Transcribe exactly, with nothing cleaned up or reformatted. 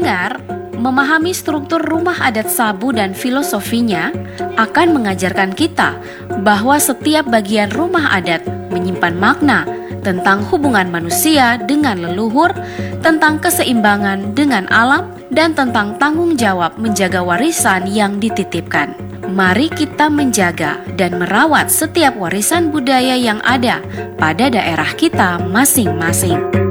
mendengar, memahami struktur rumah adat Sabu dan filosofinya akan mengajarkan kita bahwa setiap bagian rumah adat menyimpan makna tentang hubungan manusia dengan leluhur, tentang keseimbangan dengan alam, dan tentang tanggung jawab menjaga warisan yang dititipkan. Mari kita menjaga dan merawat setiap warisan budaya yang ada pada daerah kita masing-masing.